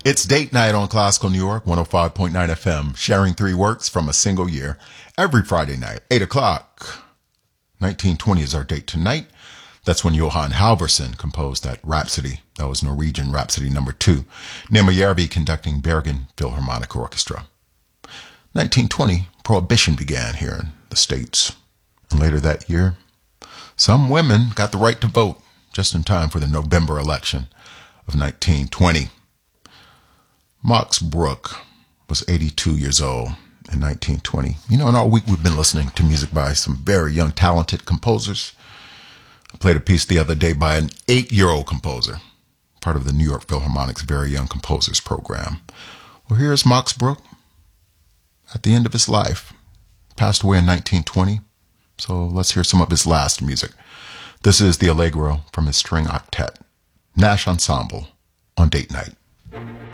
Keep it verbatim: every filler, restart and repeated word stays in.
It's date night on Classical New York, one oh five point nine F M, sharing three works from a single year every Friday night, eight o'clock. nineteen twenty is our date tonight. That's when Johan Halvorsen composed that Rhapsody. That was Norwegian Rhapsody number two. Nima Järvi conducting Bergen Philharmonic Orchestra. nineteen twenty, Prohibition began here in the States. And later that year, some women got the right to vote just in time for the November election of nineteen twenty. Max Bruch was eighty-two years old in nineteen twenty. You know, and all week we've been listening to music by some very young, talented composers. I played a piece the other day by an eight-year-old composer, part of the New York Philharmonic's Very Young Composers program. Well, here's Max Bruch at the end of his life. Passed away in nineteen twenty, so let's hear some of his last music. This is the Allegro from his string octet, Nash Ensemble, on date night.